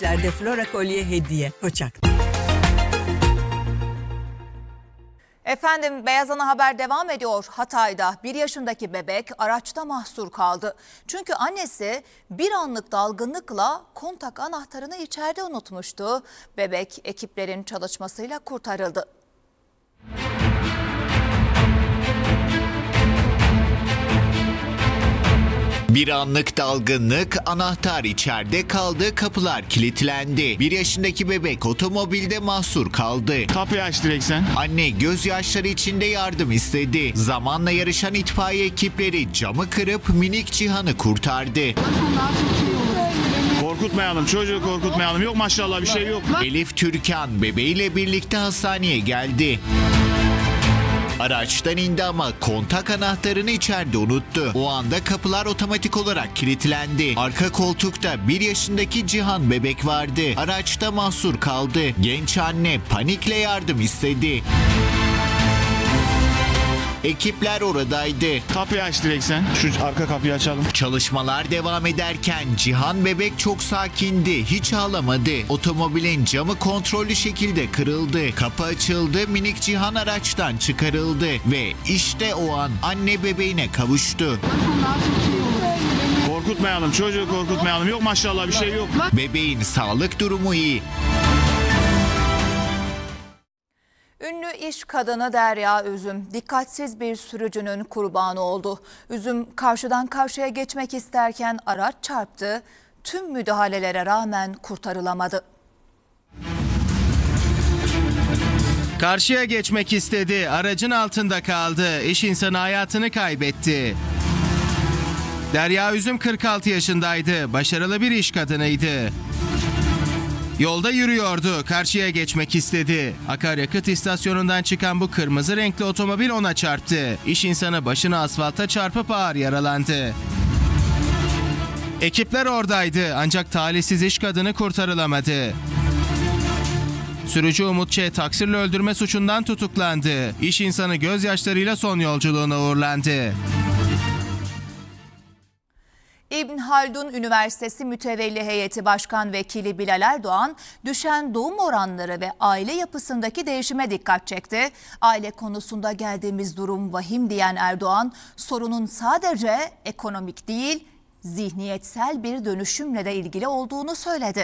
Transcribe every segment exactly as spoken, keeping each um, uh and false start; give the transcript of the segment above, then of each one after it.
Flora kolye hediye. Koçak. Efendim Beyaz Ana Haber devam ediyor. Hatay'da bir yaşındaki bebek araçta mahsur kaldı. Çünkü annesi bir anlık dalgınlıkla kontak anahtarını içeride unutmuştu. Bebek ekiplerin çalışmasıyla kurtarıldı. Bir anlık dalgınlık, anahtar içeride kaldı, kapılar kilitlendi. Bir yaşındaki bebek otomobilde mahsur kaldı. Kapıyı aç direkt sen. Anne gözyaşları içinde yardım istedi. Zamanla yarışan itfaiye ekipleri camı kırıp minik Cihan'ı kurtardı. Korkutmayalım, çocuğu korkutmayalım. Yok maşallah bir şey yok. Elif Türkan bebeğiyle birlikte hastaneye geldi. Araçtan indi ama kontak anahtarını içeride unuttu. O anda kapılar otomatik olarak kilitlendi. Arka koltukta bir yaşındaki Cihan bebek vardı. Araçta mahsur kaldı. Genç anne panikle yardım istedi. Ekipler oradaydı. Kapıyı aç direkt sen. Şu arka kapıyı açalım. Çalışmalar devam ederken Cihan bebek çok sakindi. Hiç ağlamadı. Otomobilin camı kontrollü şekilde kırıldı. Kapı açıldı. Minik Cihan araçtan çıkarıldı. Ve işte o an anne bebeğine kavuştu. Korkutmayalım, çocuğu korkutmayalım. Yok maşallah bir şey yok. Bebeğin sağlık durumu iyi. Ünlü iş kadını Derya Üzüm dikkatsiz bir sürücünün kurbanı oldu. Üzüm karşıdan karşıya geçmek isterken araç çarptı. Tüm müdahalelere rağmen kurtarılamadı. Karşıya geçmek istedi, aracın altında kaldı. İş insanı hayatını kaybetti. Derya Üzüm kırk altı yaşındaydı, başarılı bir iş kadınıydı. Yolda yürüyordu, karşıya geçmek istedi. Akaryakıt istasyonundan çıkan bu kırmızı renkli otomobil ona çarptı. İş insanı başını asfalta çarpıp ağır yaralandı. Ekipler oradaydı ancak talihsiz iş kadını kurtarılamadı. Sürücü Umut Ç. taksirle öldürme suçundan tutuklandı. İş insanı gözyaşlarıyla son yolculuğuna uğurlandı. İbn Haldun Üniversitesi Mütevelli Heyeti Başkan Vekili Bilal Erdoğan, düşen doğum oranları ve aile yapısındaki değişime dikkat çekti. Aile konusunda geldiğimiz durum vahim diyen Erdoğan, sorunun sadece ekonomik değil, zihniyetsel bir dönüşümle de ilgili olduğunu söyledi.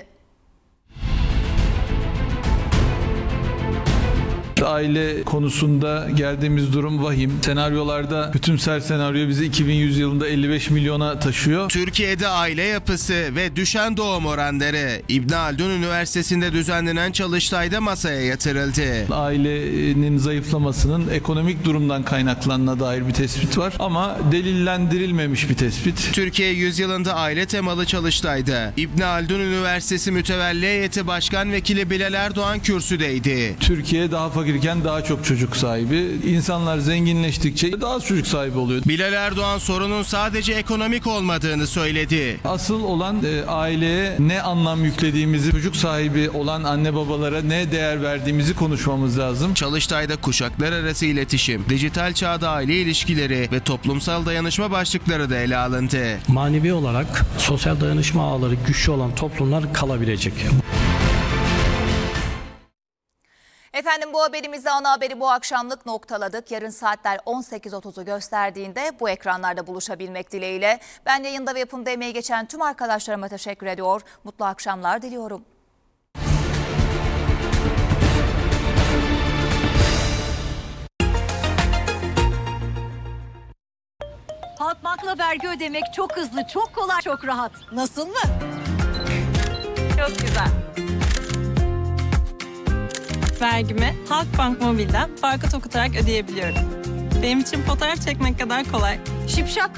Aile konusunda geldiğimiz durum vahim. Senaryolarda bütünsel senaryo bizi iki bin yüz yılında elli beş milyona taşıyor. Türkiye'de aile yapısı ve düşen doğum oranları İbn Haldun Üniversitesi'nde düzenlenen çalıştayda masaya yatırıldı. Ailenin zayıflamasının ekonomik durumdan kaynaklandığına dair bir tespit var ama delillendirilmemiş bir tespit. Türkiye yüzyılında aile temalı çalıştayda İbn Haldun Üniversitesi Mütevelli Heyeti Başkan Vekili Bilal Erdoğan kürsüdeydi. Türkiye daha fakirken daha çok çocuk sahibi. İnsanlar zenginleştikçe daha az çocuk sahibi oluyor. Bilal Erdoğan sorunun sadece ekonomik olmadığını söyledi. Asıl olan e, aileye ne anlam yüklediğimizi, çocuk sahibi olan anne babalara ne değer verdiğimizi konuşmamız lazım. Çalıştayda kuşaklar arası iletişim, dijital çağda aile ilişkileri ve toplumsal dayanışma başlıkları da ele alındı. Manevi olarak sosyal dayanışma ağları güçlü olan toplumlar kalabilecek. Efendim bu haberimizde ana haberi bu akşamlık noktaladık. Yarın saatler on sekiz otuzu gösterdiğinde bu ekranlarda buluşabilmek dileğiyle. Ben yayında ve yapımda emeği geçen tüm arkadaşlarıma teşekkür ediyor. Mutlu akşamlar diliyorum. Halkbank'la vergi ödemek çok hızlı, çok kolay, çok rahat. Nasıl mı? Çok güzel. Vergimi Halkbank Mobil'den barkod okutarak ödeyebiliyorum. Benim için fotoğraf çekmek kadar kolay. Şipşak